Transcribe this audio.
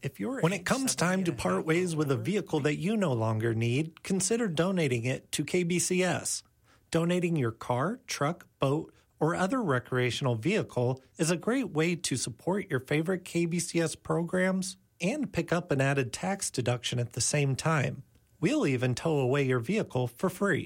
When it comes time to part ways with a vehicle that you no longer need, consider donating it to KBCS. Donating your car, truck, boat, or other recreational vehicle is a great way to support your favorite KBCS programs and pick up an added tax deduction at the same time. We'll even tow away your vehicle for free.